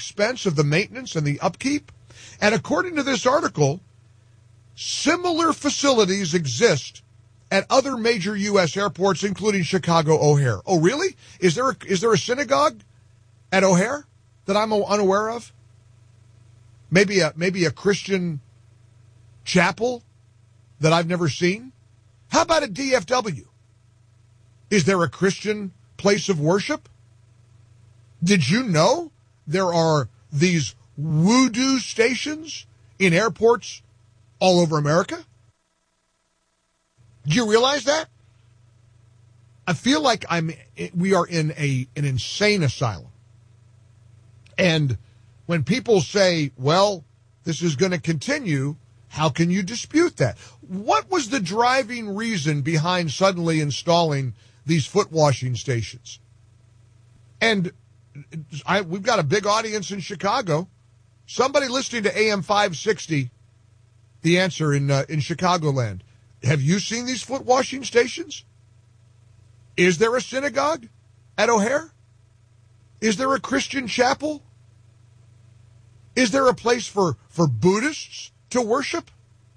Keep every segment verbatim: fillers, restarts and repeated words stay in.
expense of the maintenance and the upkeep. And according to this article, similar facilities exist at other major U S airports, including Chicago O'Hare. Oh, really? Is there a, is there a synagogue at O'Hare that I'm unaware of? Maybe a maybe a Christian chapel that I've never seen? How about at D F W? Is there a Christian place of worship? Did you know there are these voodoo stations in airports all over America? Do you realize that? I feel like I'm we are in a an insane asylum. And when people say, well, this is going to continue, how can you dispute that? What was the driving reason behind suddenly installing these foot washing stations? And I, we've got a big audience in Chicago. Somebody listening to A M five sixty, The Answer in uh, in Chicagoland. Have you seen these foot washing stations? Is there a synagogue at O'Hare? Is there a Christian chapel? Is there a place for, for Buddhists to worship?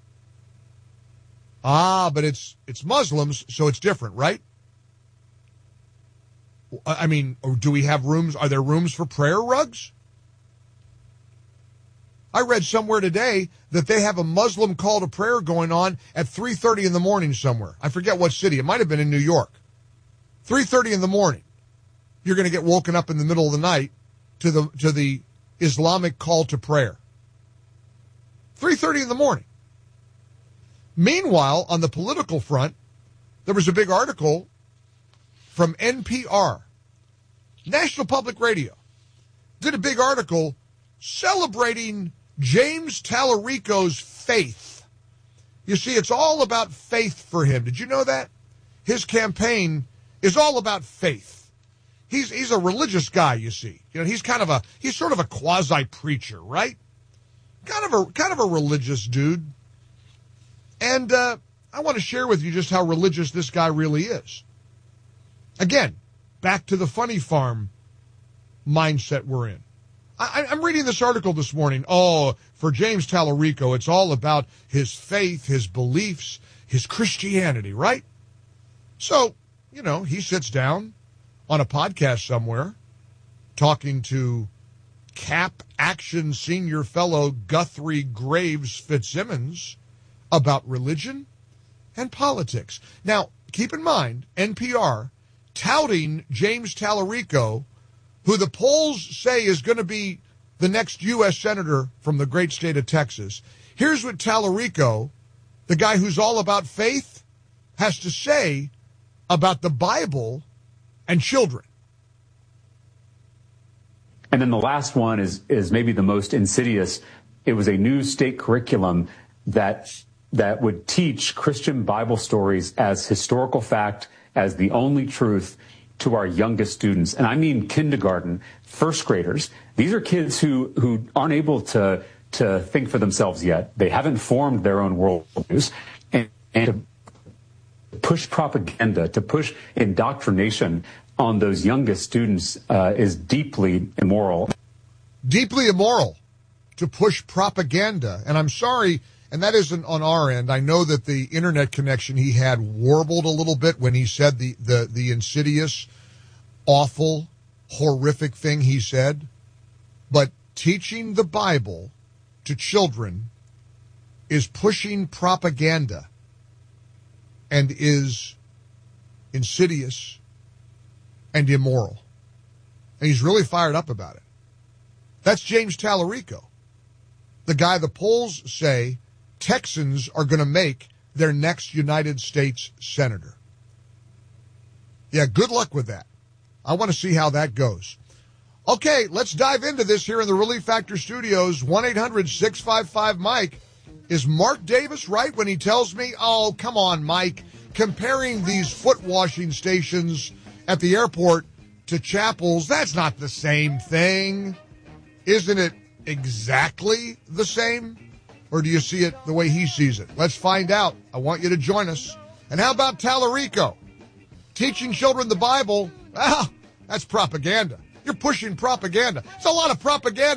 Ah, but it's it's Muslims, so it's different, right? I mean, do we have rooms? Are there rooms for prayer rugs? I read somewhere today that they have a Muslim call to prayer going on at three thirty in the morning somewhere. I forget what city. It might have been in New York. three thirty in the morning. You're going to get woken up in the middle of the night to the to the Islamic call to prayer. three thirty in the morning. Meanwhile, on the political front, there was a big article from N P R, National Public Radio, did a big article celebrating James Tallarico's faith. You see, it's all about faith for him. Did you know that? His campaign is all about faith. He's he's a religious guy, you see. You know, he's kind of a he's sort of a quasi-preacher, right? Kind of a kind of a religious dude. And uh, I want to share with you just how religious this guy really is. Again, back to the funny farm mindset we're in. I, I'm reading this article this morning. Oh, for James Tallarico, it's all about his faith, his beliefs, his Christianity, right? So, you know, he sits down on a podcast somewhere talking to Cap Action Senior Fellow Guthrie Graves Fitzsimmons about religion and politics. Now, keep in mind, N P R touting James Tallarico, who the polls say is going to be the next U S senator from the great state of Texas. Here's what Tallarico, the guy who's all about faith, has to say about the Bible and children. And then the last one is is maybe the most insidious. It was a new state curriculum that that would teach Christian Bible stories as historical fact, as the only truth to our youngest students. And I mean kindergarten, first graders. These are kids who, who aren't able to, to think for themselves yet. They haven't formed their own worldviews. And, and to push propaganda, to push indoctrination on those youngest students uh, is deeply immoral. Deeply immoral to push propaganda. And I'm sorry, and that isn't on our end. I know that the internet connection he had warbled a little bit when he said the, the, the insidious, awful, horrific thing he said. But teaching the Bible to children is pushing propaganda and is insidious and immoral. And he's really fired up about it. That's James Tallarico, the guy the polls say Texans are going to make their next United States senator. Yeah, good luck with that. I want to see how that goes. Okay, let's dive into this here in the Relief Factor Studios. one eight hundred six five five Mike. Is Mark Davis right when he tells me, oh, come on, Mike, comparing these foot washing stations at the airport to chapels, that's not the same thing. Isn't it exactly the same? Or do you see it the way he sees it? Let's find out. I want you to join us. And how about Tallarico? Teaching children the Bible, ah, that's propaganda. You're pushing propaganda. It's a lot of propaganda